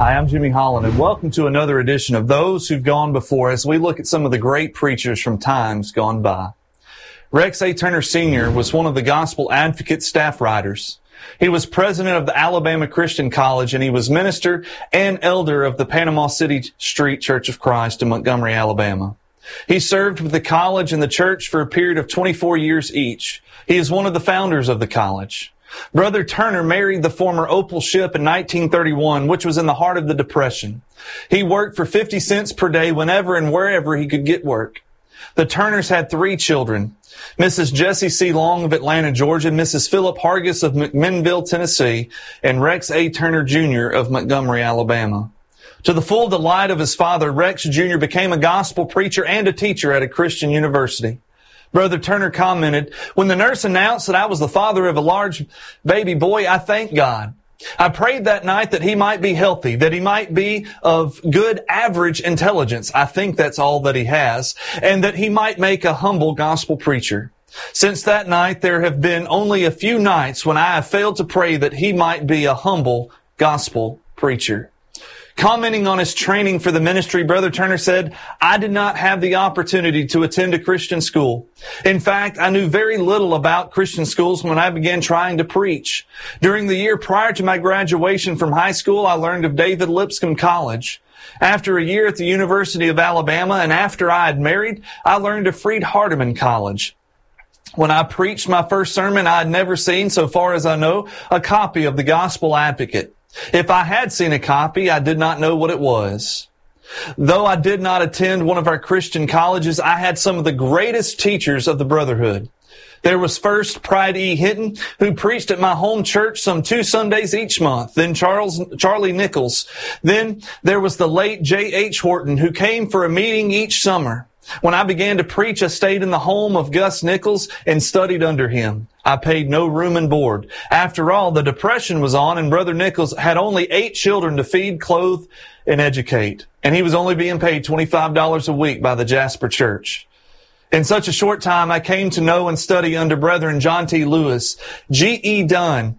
Hi, I'm Jimmy Holland, and welcome to another edition of Those Who've Gone Before as we look at some of the great preachers from times gone by. Rex A. Turner Sr. was one of the Gospel Advocate staff writers. He was president of the Alabama Christian College, and he was minister and elder of the Panama City Street Church of Christ in Montgomery, Alabama. He served with the college and the church for a period of 24 years each. He is one of the founders of the college. Brother Turner married the former Opal ship in 1931, which was in the heart of the Depression. He worked for 50 cents per day whenever and wherever he could get work. The Turners had 3 children, Mrs. Jessie C. Long of Atlanta, Georgia, Mrs. Philip Hargis of McMinnville, Tennessee, and Rex A. Turner Jr. of Montgomery, Alabama. To the full delight of his father, Rex Jr. became a gospel preacher and a teacher at a Christian university. Brother Turner commented, "When the nurse announced that I was the father of a large baby boy, I thanked God. I prayed that night that he might be healthy, that he might be of good average intelligence. I think that's all that he has, and that he might make a humble gospel preacher. Since that night, there have been only a few nights when I have failed to pray that he might be a humble gospel preacher." Commenting on his training for the ministry, Brother Turner said, "I did not have the opportunity to attend a Christian school. In fact, I knew very little about Christian schools when I began trying to preach. During the year prior to my graduation from high school, I learned of David Lipscomb College. After a year at the University of Alabama and after I had married, I learned of Freed Hardeman College. When I preached my first sermon, I had never seen, so far as I know, a copy of the Gospel Advocate. If I had seen a copy, I did not know what it was. Though I did not attend one of our Christian colleges, I had some of the greatest teachers of the brotherhood. There was first Pride E. Hinton, who preached at my home church some 2 Sundays each month. Then Charlie Nichols. Then there was the late J.H. Horton, who came for a meeting each summer. When I began to preach, I stayed in the home of Gus Nichols and studied under him. I paid no room and board. After all, the Depression was on, and Brother Nichols had only 8 children to feed, clothe, and educate. And he was only being paid $25 a week by the Jasper Church. In such a short time, I came to know and study under Brethren John T. Lewis, G.A. Dunn,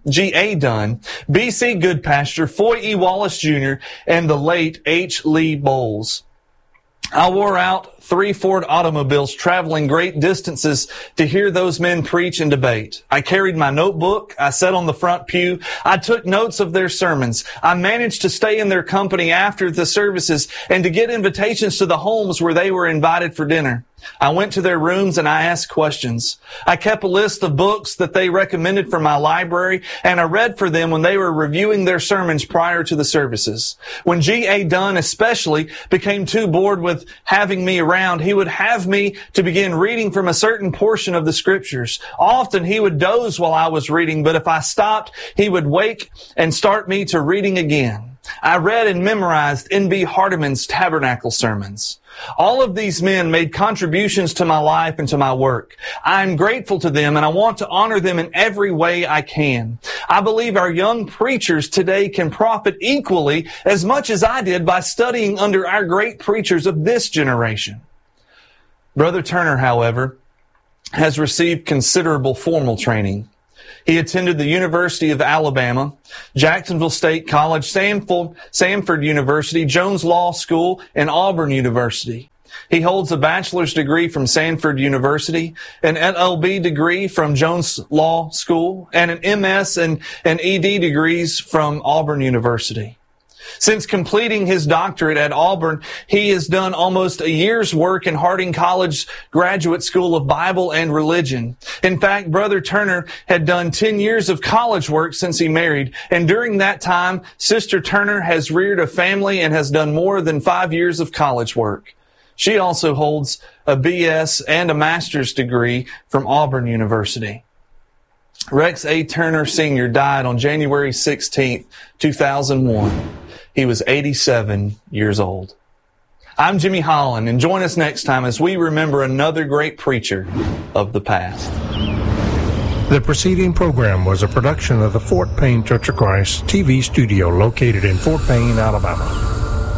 B.C. Goodpasture, Foy E. Wallace Jr., and the late H. Lee Bowles. I wore out 3 Ford automobiles traveling great distances to hear those men preach and debate. I carried my notebook. I sat on the front pew. I took notes of their sermons. I managed to stay in their company after the services and to get invitations to the homes where they were invited for dinner. I went to their rooms and I asked questions. I kept a list of books that they recommended from my library, and I read for them when they were reviewing their sermons prior to the services. When G.A. Dunn especially became too bored with having me around, he would have me to begin reading from a certain portion of the scriptures. Often he would doze while I was reading, but if I stopped, he would wake and start me to reading again. I read and memorized N.B. Hardeman's Tabernacle sermons. All of these men made contributions to my life and to my work. I am grateful to them, and I want to honor them in every way I can. I believe our young preachers today can profit equally as much as I did by studying under our great preachers of this generation." Brother Turner, however, has received considerable formal training. He attended the University of Alabama, Jacksonville State College, Samford University, Jones Law School, and Auburn University. He holds a bachelor's degree from Samford University, an LLB degree from Jones Law School, and an MS and ED degrees from Auburn University. Since completing his doctorate at Auburn, he has done almost a year's work in Harding College Graduate School of Bible and Religion. In fact, Brother Turner had done 10 years of college work since he married, and during that time, Sister Turner has reared a family and has done more than 5 years of college work. She also holds a BS and a master's degree from Auburn University. Rex A. Turner Sr. died on January 16, 2001. He was 87 years old. I'm Jimmy Holland, and join us next time as we remember another great preacher of the past. The preceding program was a production of the Fort Payne Church of Christ TV studio located in Fort Payne, Alabama.